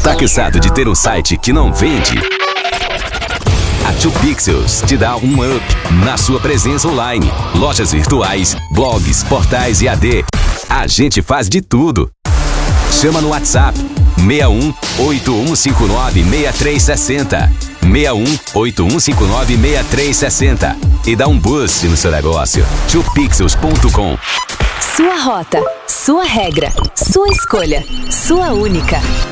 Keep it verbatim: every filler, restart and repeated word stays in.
Tá cansado de ter um site que não vende? A dois Pixels te dá um up na sua presença online. Lojas virtuais, blogs, portais e A D. A gente faz de tudo. Chama no WhatsApp seis um oito um cinco nove seis três seis zero. seis um oito um cinco nove seis três seis zero e dá um boost no seu negócio. dois pixels ponto com. Sua rota, sua regra, sua escolha, sua única.